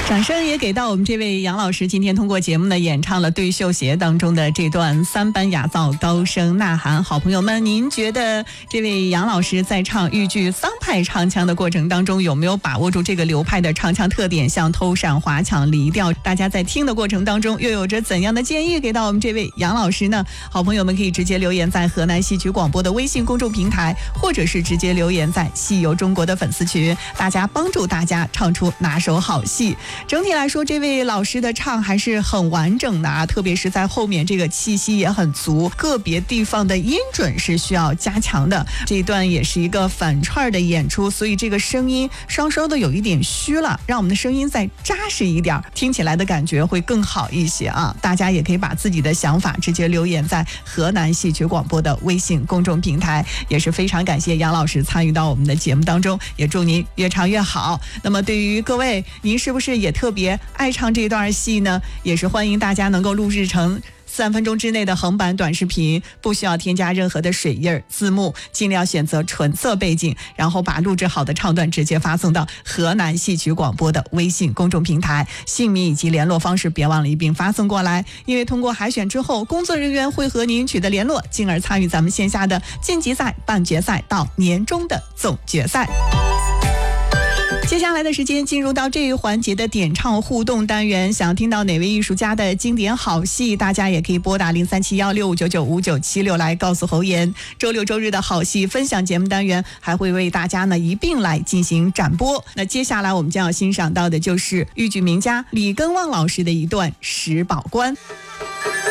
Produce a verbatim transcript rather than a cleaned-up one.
掌声也给到我们这位杨老师，今天通过节目呢演唱了《对绣鞋》当中的这段三班雅噪高声呐喊。好朋友们，您觉得这位杨老师在唱豫剧桑派唱腔的过程当中，有没有把握住这个流派的唱腔特点，像偷闪、滑抢、离调？大家在听的过程当中又有着怎样的建议给到我们这位杨老师呢？好朋友们可以直接留言在河南戏曲广播的微信公众平台，或者是直接留言在戏游中国的粉丝群，大家帮助大家唱出拿手好戏。整体来说，这位老师的唱还是很完整的啊，特别是在后面这个气息也很足，个别地方的音准是需要加强的。这一段也是一个反串的演出，所以这个声音稍稍的有一点虚了，让我们的声音再扎实一点，听起来的感觉会更好一些啊！大家也可以把自己的想法直接留言在河南戏曲广播的微信公众平台，也是非常感谢杨老师参与到我们的节目当中，也祝您越唱越好。那么对于各位，您是不是也特别爱唱这段戏呢？也是欢迎大家能够录制成三分钟之内的横版短视频，不需要添加任何的水印字幕，尽量选择纯色背景，然后把录制好的唱段直接发送到河南戏曲广播的微信公众平台，姓名以及联络方式别忘了一并发送过来，因为通过海选之后，工作人员会和您取得联络，进而参与咱们线下的晋级赛、半决赛到年终的总决赛。接下来的时间进入到这一环节的点唱互动单元，想听到哪位艺术家的经典好戏，大家也可以拨打零三七幺六五九九五九七六来告诉侯岩。周六周日的好戏分享节目单元还会为大家呢一并来进行展播。那接下来我们将要欣赏到的就是豫剧名家李根旺老师的一段《石宝观》。